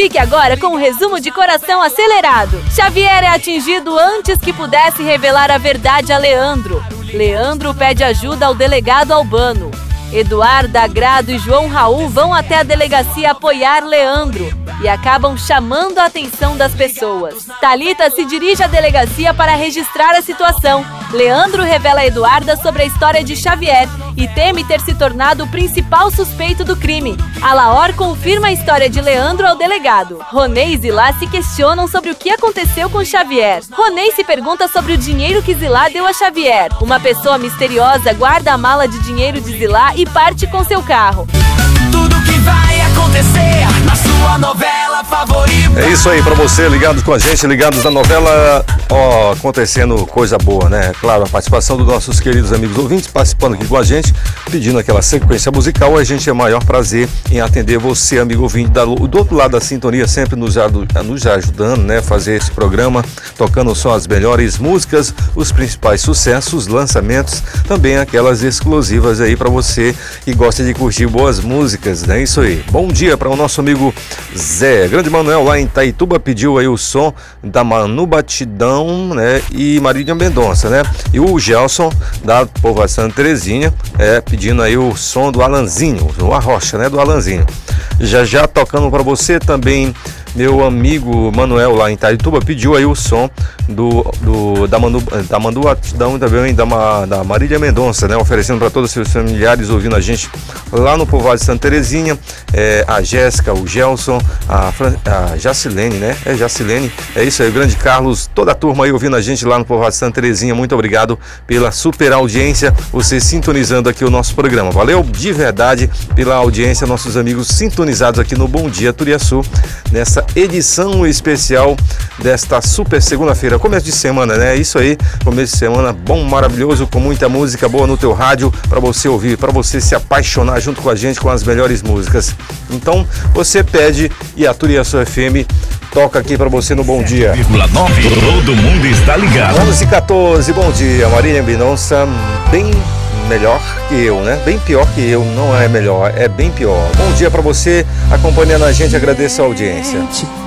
Fique agora com um resumo de Coração Acelerado. Xavier é atingido antes que pudesse revelar a verdade a Leandro. Leandro pede ajuda ao delegado Albano. Eduardo, Agrado e João Raul vão até a delegacia apoiar Leandro e acabam chamando a atenção das pessoas. Thalita se dirige à delegacia para registrar a situação. Leandro revela a Eduarda sobre a história de Xavier e teme ter se tornado o principal suspeito do crime. Alaor confirma a história de Leandro ao delegado. Ronei e Zilá se questionam sobre o que aconteceu com Xavier. Ronei se pergunta sobre o dinheiro que Zilá deu a Xavier. Uma pessoa misteriosa guarda a mala de dinheiro de Zilá e parte com seu carro. Tudo que vai acontecer na sua novela favorita. É isso aí, pra você, ligados com a gente, ligados na novela, ó, acontecendo coisa boa, né? Claro, a participação dos nossos queridos amigos ouvintes participando aqui com a gente, pedindo aquela sequência musical. A gente é maior prazer em atender você, amigo ouvinte, do outro lado da sintonia, sempre nos ajudando, né? Fazer esse programa, tocando só as melhores músicas, os principais sucessos, lançamentos, também aquelas exclusivas aí pra você que gosta de curtir boas músicas, né? Isso aí. Bom dia para o nosso amigo Zé. Grande Manuel lá em Itaituba pediu aí o som da Manu Batidão, né? E Marília Mendonça, né? E o Gelson da povoação Terezinha pedindo aí o som do Alanzinho, o Arrocha, né? Do Alanzinho. Já tocando para você também. Meu amigo Manuel lá em Itaituba pediu aí o som da Manu Batidão e também da Marília Mendonça, né? Oferecendo para todos os seus familiares ouvindo a gente lá no povoado de Santa Terezinha, a Jéssica, o Gelson, a Jacilene, né? Jacilene, é isso aí, o grande Carlos, toda a turma aí ouvindo a gente lá no povoado de Santa Terezinha. Muito obrigado pela super audiência, você sintonizando aqui o nosso programa. Valeu de verdade pela audiência, nossos amigos sintonizados aqui no Bom Dia Turiaçu, nessa edição especial desta super segunda-feira, começo de semana, né? Isso aí, começo de semana bom, maravilhoso, com muita música boa no teu rádio para você ouvir, para você se apaixonar junto com a gente com as melhores músicas. Então, você pede e a Turiaçu FM toca aqui para você no Bom Dia. 7,9, todo mundo está ligado. 11h14, bom dia, Marília Mendonça, bem melhor que eu, né? Bem pior que eu, não é melhor, é bem pior. Bom dia para você, acompanhando a gente, agradeço a audiência.